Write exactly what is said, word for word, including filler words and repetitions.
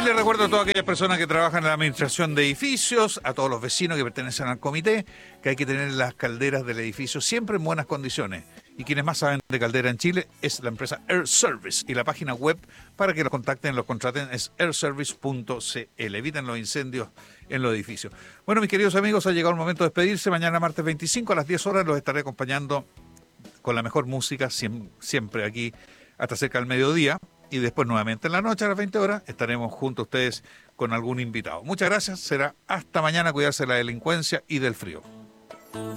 les recuerdo a todas aquellas personas que trabajan en la administración de edificios, a todos los vecinos que pertenecen al comité, que hay que tener las calderas del edificio siempre en buenas condiciones. Y quienes más saben de caldera en Chile es la empresa Air Service. Y la página web para que los contacten, los contraten es air service punto c l. Eviten los incendios en los edificios. Bueno, mis queridos amigos, ha llegado el momento de despedirse. Mañana martes veinticinco a las diez horas los estaré acompañando con la mejor música, siempre aquí hasta cerca del mediodía. Y después nuevamente en la noche a las veinte horas estaremos junto a ustedes con algún invitado. Muchas gracias, será hasta mañana. Cuidarse de la delincuencia y del frío.